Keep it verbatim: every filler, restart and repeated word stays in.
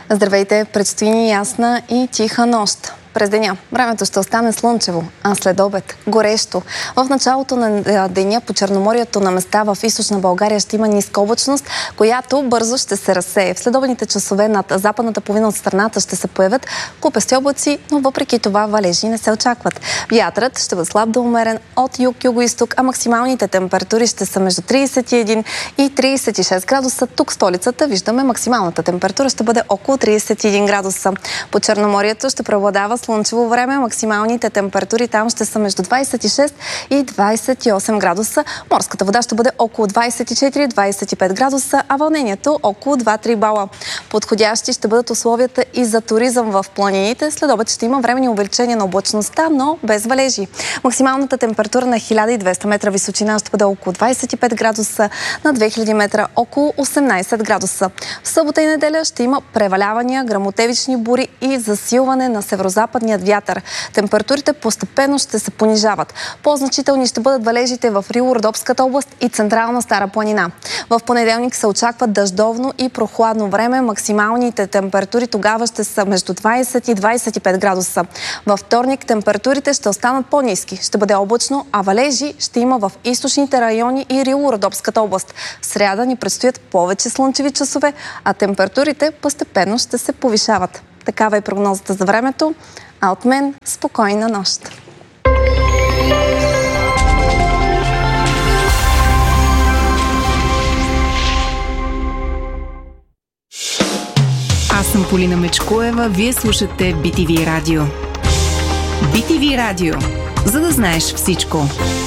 Здравейте! Предстои ни ясна и тиха нощ. През деня времето ще остане слънчево, а след обед горещо. В началото на деня по Черноморието на места в източна България ще има ниска облачност, която бързо ще се разсее. В следобедните часове над западната половина от страната ще се появят купести облаци, но въпреки това валежи не се очакват. Вятърът ще бъде слаб до умерен от юг-юго-исток, а максималните температури ще са между тридесет и един и тридесет и шест градуса. Тук в столицата виждаме максималната температура ще бъде около тридесет и един градуса. По Черноморието ще преобладава слънчево време, максималните температури там ще са между двадесет и шест и двадесет и осем градуса. Морската вода ще бъде около двадесет и четири до двадесет и пет градуса, а вълнението около два-три бала. Подходящи ще бъдат условията и за туризъм в планините. След обед ще има временни увеличения на облачността, но без валежи. Максималната температура на хиляда и двеста метра височина ще бъде около двадесет и пет градуса, на две хиляди метра около осемнадесет градуса. В събота и неделя ще има превалявания, гръмотевични бури и засилване на северозападният вятър. Температурите постепенно ще се понижават. По-значителни ще бъдат валежите в Рило-Родопската област и централна Стара планина. В понеделник се очаква дъждовно и прохладно време. Максималните температури тогава ще са между двадесет и двадесет и пет градуса. Във вторник температурите ще останат по-ниски. Ще бъде облачно, а валежи ще има в източните райони и Рило-Родопската област. В сряда ни предстоят повече слънчеви часове, а температурите постепенно ще се повишават. Такава е прогнозата за времето, а от мен спокойна нощ. Аз съм Полина Мечкоева, вие слушате Би Ти Ви Радио. Би Ти Ви Радио, за да знаеш всичко.